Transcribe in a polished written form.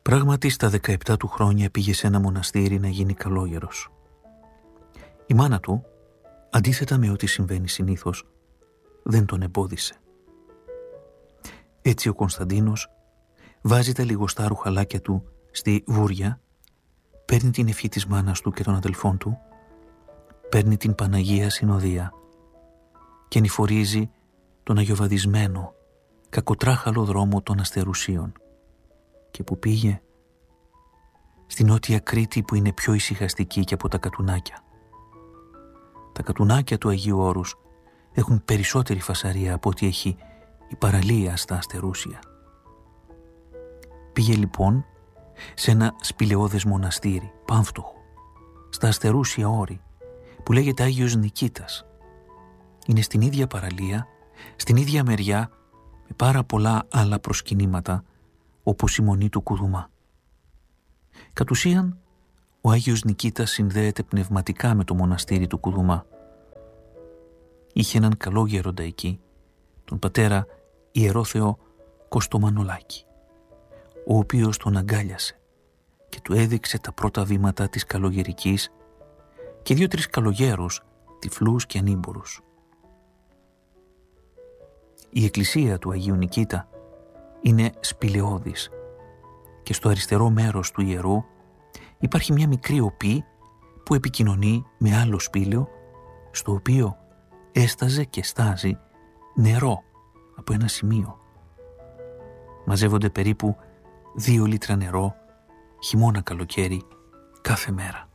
Πράγματι στα 17 του χρόνια πήγε σε ένα μοναστήρι να γίνει καλόγερος. Η μάνα του, αντίθετα με ό,τι συμβαίνει συνήθως, δεν τον εμπόδισε. Έτσι ο Κωνσταντίνος βάζει τα λιγοστά ρουχαλάκια του στη βούρια, παίρνει την ευχή της μάνας του και των αδελφών του, παίρνει την Παναγία Συνοδεία και νηφορίζει τον αγιοβαδισμένο, κακοτράχαλο δρόμο των Αστερουσίων. Και που πήγε? Στην Νότια Κρήτη, που είναι πιο ησυχαστική και από τα Κατουνάκια. Τα Κατουνάκια του Αγίου Όρους έχουν περισσότερη φασαρία από ό,τι έχει η παραλία στα Αστερούσια. Πήγε λοιπόν σε ένα σπηλαιώδες μοναστήρι, πάμφτωχο, στα Αστερούσια Όρη, που λέγεται Άγιος Νικήτας. Είναι στην ίδια παραλία, στην ίδια μεριά, με πάρα πολλά άλλα προσκυνήματα, όπως η Μονή του Κουδουμά. Κατ' ουσίαν, ο Άγιος Νικήτας συνδέεται πνευματικά με το μοναστήρι του Κουδουμά. Είχε έναν καλό γέροντα εκεί, τον πατέρα Ιερόθεο Κωστομανολάκη, ο οποίος τον αγκάλιασε και του έδειξε τα πρώτα βήματα της καλογερικής και 2-3 καλογέρους, τυφλούς και ανήμπορους. Η εκκλησία του Αγίου Νικήτα είναι σπηλαιώδης και στο αριστερό μέρος του ιερού υπάρχει μια μικρή οπή που επικοινωνεί με άλλο σπήλαιο, στο οποίο έσταζε και στάζει νερό από ένα σημείο. Μαζεύονται περίπου 2 λίτρα νερό χειμώνα καλοκαίρι κάθε μέρα.